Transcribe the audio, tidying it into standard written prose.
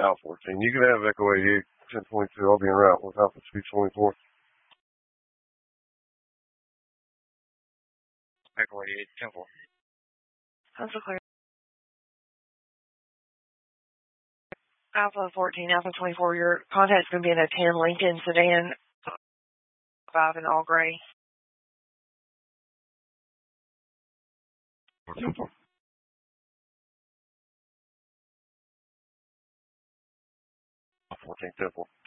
Out 14. You can have Echo 88, 1022. I'll be en route with Alpha Speed 24. Echo 88, 10-4. That's clear. Alpha 14, Alpha 24, your contact's going to be in a tan Lincoln sedan, 5 in all gray. 14. 14, 10-4.